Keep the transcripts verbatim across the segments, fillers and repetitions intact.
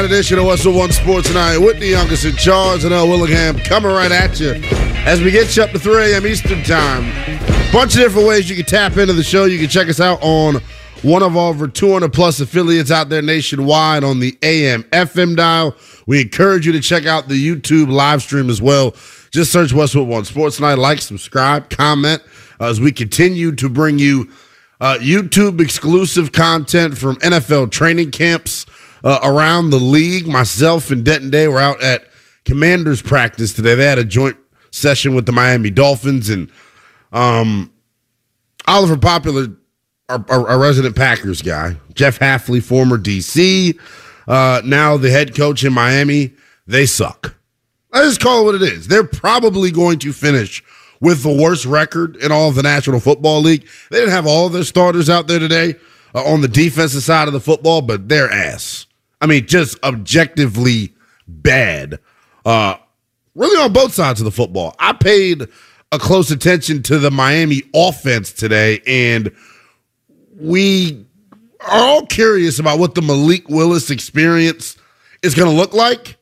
Edition of Westwood One Sports Tonight. Whitney Youngest in charge and L. Willingham coming right at you as we get you up to three a.m. Eastern Time. Bunch of different ways you can tap into the show. You can check us out on one of our over two hundred plus affiliates out there nationwide on the A M F M dial. We encourage you to check out the YouTube live stream as well. Just search Westwood One Sports Tonight. Like, subscribe, comment uh, as we continue to bring you uh, YouTube exclusive content from N F L training camps Uh, around the league. Myself and Denton Day were out at Commanders practice today. They had a joint session with the Miami Dolphins, and um, Oliver Popular, our, our, our resident Packers guy, Jeff Hafley, former D C, uh, now the head coach in Miami, they suck. I just call it what it is. They're probably going to finish with the worst record in all of the National Football League. They didn't have all of their starters out there today uh, on the defensive side of the football, but they're ass. I mean, just objectively bad. Uh, really on both sides of the football. I paid a close attention to the Miami offense today, and we are all curious about what the Malik Willis experience is going to look like.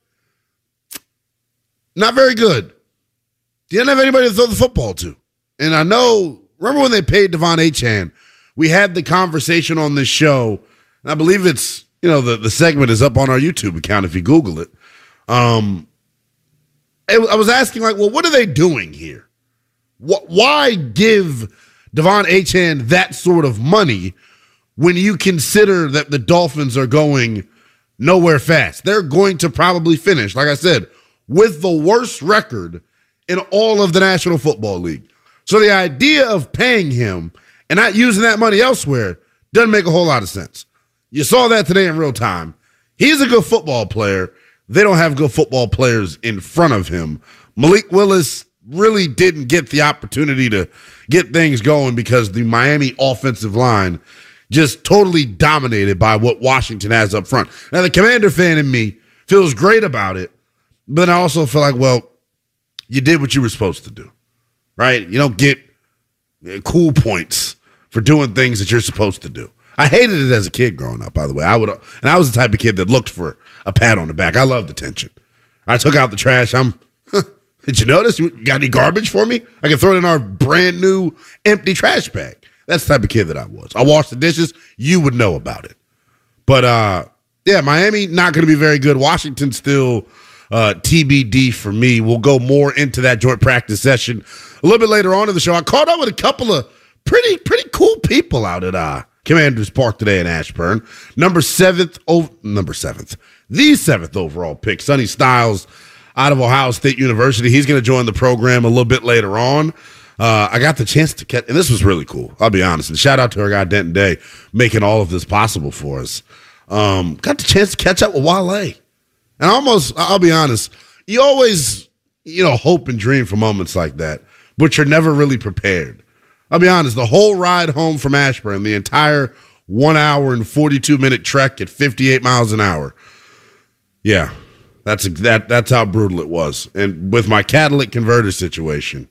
Not very good. He didn't have anybody to throw the football to. And I know, remember when they paid Devon Achane? We had the conversation on this show, and I believe it's, you know, the, the segment is up on our YouTube account if you Google it. Um, it, I was asking, like, well, what are they doing here? What, why give Devon Achane that sort of money when you consider that the Dolphins are going nowhere fast? They're going to probably finish, like I said, with the worst record in all of the National Football League. So the idea of paying him and not using that money elsewhere doesn't make a whole lot of sense. You saw that today in real time. He's a good football player. They don't have good football players in front of him. Malik Willis really didn't get the opportunity to get things going because the Miami offensive line just totally dominated by what Washington has up front. Now, the Commander fan in me feels great about it, but I also feel like, well, you did what you were supposed to do, right? You don't get cool points for doing things that you're supposed to do. I hated it as a kid growing up, by the way. I would, and I was the type of kid that looked for a pat on the back. I loved attention. I took out the trash. I'm, huh, did you notice? You got any garbage for me? I can throw it in our brand new empty trash bag. That's the type of kid that I was. I washed the dishes. You would know about it. But, uh, yeah, Miami, not going to be very good. Washington still uh, T B D for me. We'll go more into that joint practice session a little bit later on in the show. I caught up with a couple of pretty, pretty cool people out at uh, Commanders Park today in Ashburn. Number seventh, oh, number seventh, the seventh overall pick, Sonny Styles out of Ohio State University. He's going to join the program a little bit later on. Uh, I got the chance to catch, and this was really cool. I'll be honest. And shout out to our guy Denton Day making all of this possible for us. Um, got the chance to catch up with Wale. And almost, I'll be honest, you always, you know, hope and dream for moments like that, but you're never really prepared. I'll be honest, the whole ride home from Ashburn, the entire one hour and forty-two minute trek at fifty-eight miles an hour. Yeah, that's that. That's how brutal it was. And with my catalytic converter situation,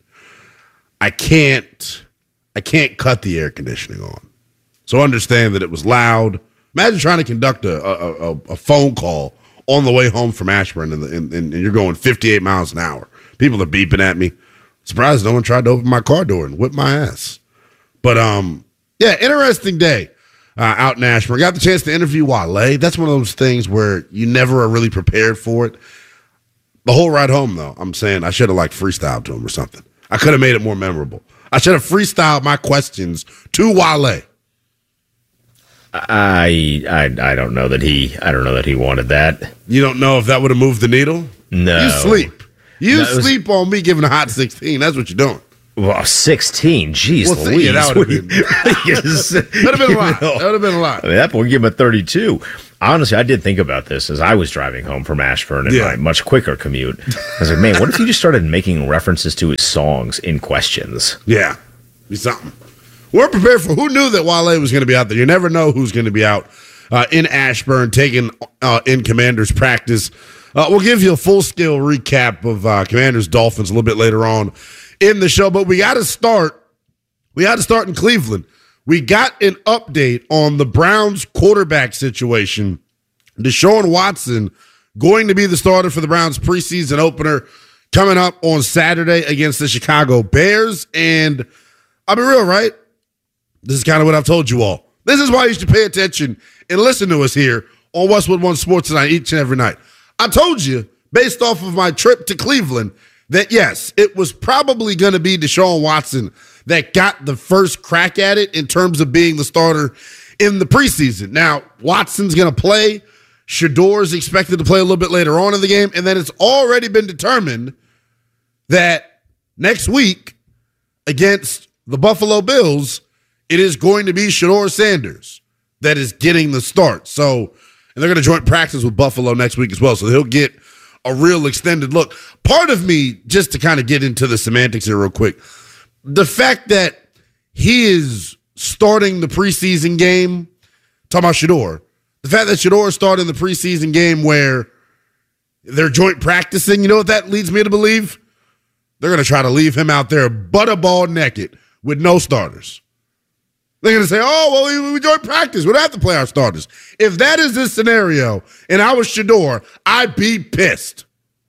I can't, I can't cut the air conditioning on. So understand that it was loud. Imagine trying to conduct a a, a, a phone call on the way home from Ashburn, and, and, and you're going fifty-eight miles an hour. People are beeping at me. Surprised no one tried to open my car door and whip my ass. But, um, yeah, interesting day uh, out in Ashburn. Got the chance to interview Wale. That's one of those things where you never are really prepared for it. The whole ride home, though, I'm saying I should have, like, freestyled to him or something. I could have made it more memorable. I should have freestyled my questions to Wale. I, I I don't know that he I don't know that he wanted that. You don't know if that would have moved the needle? No. You sleep. You No, sleep was, on me giving a hot sixteen. That's what you're doing. Well, sixteen. Jeez, well, Louise. Yeah, that would have been, that'd have been a lot. That would have been a lot. I mean, that point, give him a thirty-two. Honestly, I did think about this as I was driving home from Ashburn in yeah. my much quicker commute. I was like, man, what if you just started making references to his songs in questions? Yeah, be something. We're prepared for who knew that Wale was going to be out there. You never know who's going to be out uh, in Ashburn taking uh, in Commanders practice. Uh, we'll give you a full-scale recap of uh, Commanders Dolphins a little bit later on in the show, but we got to start. We got to start in Cleveland. We got an update on the Browns quarterback situation Deshaun Watson going to be the starter for the Browns preseason opener coming up on Saturday against the Chicago Bears. And I'll be real, right? This is kind of what I've told you all. This is why you should pay attention and listen to us here on Westwood One Sports Tonight each and every night. I told you, based off of my trip to Cleveland, that yes, it was probably going to be Deshaun Watson that got the first crack at it in terms of being the starter in the preseason. Now, Watson's going to play. Shedeur expected to play a little bit later on in the game. And then it's already been determined that next week against the Buffalo Bills, it is going to be Shedeur Sanders that is getting the start. So, and they're going to joint practice with Buffalo next week as well. So he'll get a real extended look. Part of me, just to kind of get into the semantics here real quick, the fact that he is starting the preseason game, talking about Shedeur, the fact that Shedeur started the preseason game where they're joint practicing, you know what that leads me to believe? They're going to try to leave him out there butterball naked with no starters. They're going to say, oh, well, we, we joint practice. We don't have to play our starters. If that is the scenario and I was Shedeur, I'd be pissed.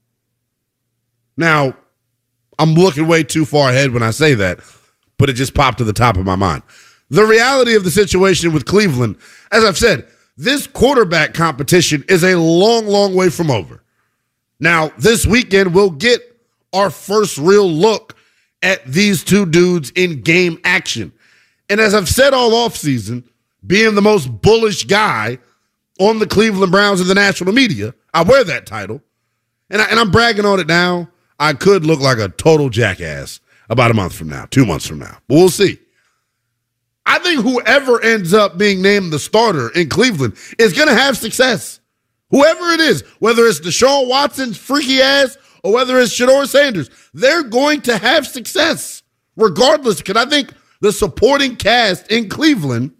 Now, I'm looking way too far ahead when I say that, but it just popped to the top of my mind. The reality of the situation with Cleveland, as I've said, this quarterback competition is a long, long way from over. Now, this weekend, we'll get our first real look at these two dudes in game action. And as I've said all offseason, being the most bullish guy on the Cleveland Browns in the national media, I wear that title. And, I, and I'm bragging on it now. I could look like a total jackass about a month from now, two months from now. But we'll see. I think whoever ends up being named the starter in Cleveland is going to have success. Whoever it is, whether it's Deshaun Watson's freaky ass or whether it's Shedeur Sanders, they're going to have success regardless. Because I think the supporting cast in Cleveland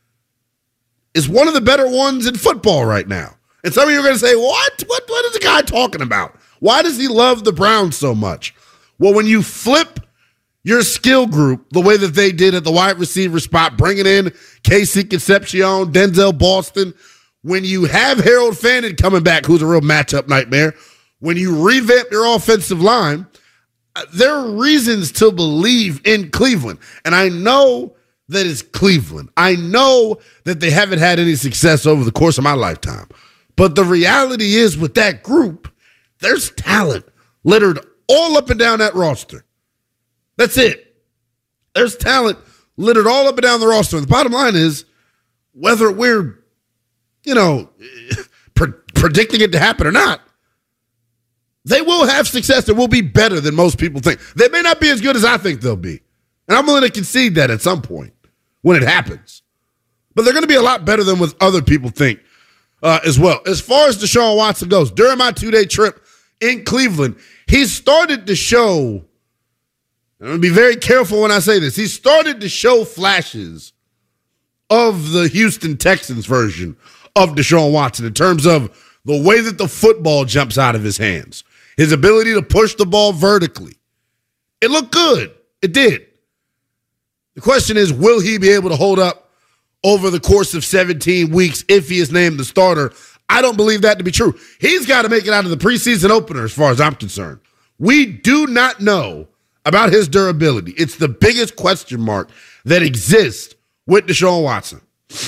is one of the better ones in football right now. And some of you are going to say, what? What, what is the guy talking about? Why does he love the Browns so much? Well, when you flip your skill group the way that they did at the wide receiver spot, bringing in Casey Concepcion, Denzel Boston, when you have Harold Fannin coming back, who's a real matchup nightmare, when you revamp your offensive line, there are reasons to believe in Cleveland. And I know that it's Cleveland. I know that they haven't had any success over the course of my lifetime. But the reality is with that group, there's talent littered all up and down that roster. That's it. There's talent littered all up and down the roster. And the bottom line is, whether we're, you know, pre- predicting it to happen or not, they will have success and will be better than most people think. They may not be as good as I think they'll be. And I'm willing to concede that at some point when it happens. But they're going to be a lot better than what other people think uh, as well. As far as Deshaun Watson goes, during my two-day trip in Cleveland, he started to show, and I'm going to be very careful when I say this, he started to show flashes of the Houston Texans version of Deshaun Watson in terms of the way that the football jumps out of his hands, his ability to push the ball vertically. It looked good. It did. The question is, will he be able to hold up over the course of seventeen weeks if he is named the starter? I don't believe that to be true. He's got to make it out of the preseason opener as far as I'm concerned. We do not know about his durability. It's the biggest question mark that exists with Deshaun Watson.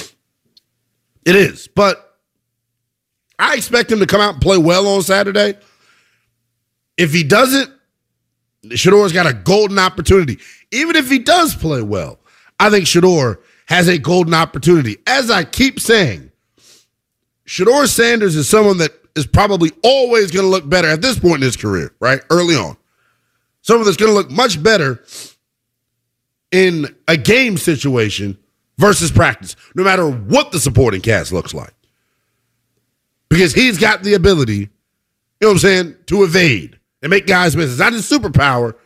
It is. But I expect him to come out and play well on Saturday. If he doesn't, Shedeur's got a golden opportunity. Even if he does play well, I think Shedeur has a golden opportunity. As I keep saying, Shedeur Sanders is someone that is probably always going to look better at this point in his career, right? Early on. Someone that's going to look much better in a game situation versus practice, no matter what the supporting cast looks like. Because he's got the ability, you know what I'm saying, to evade and make guys miss. It's not his superpower,